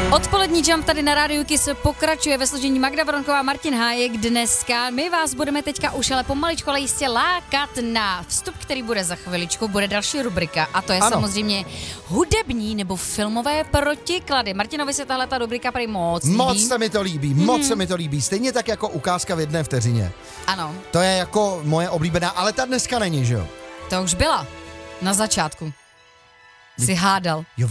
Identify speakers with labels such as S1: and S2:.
S1: Odpolední jump tady na Rádiu Kiss pokračuje ve složení Magda Vronková a Martin Hájek dneska. My vás budeme teďka už ale pomaličku, ale jistě lákat na vstup, který bude za chviličku. Bude další rubrika a to je samozřejmě hudební nebo filmové protiklady. Martinovi se tahle ta rubrika prý moc líbí.
S2: Moc se mi to líbí. Stejně tak jako ukázka v jedné vteřině.
S1: Ano.
S2: To je jako moje oblíbená, ale ta dneska není, že jo?
S1: To už byla na začátku. Si hádal.
S2: Jo,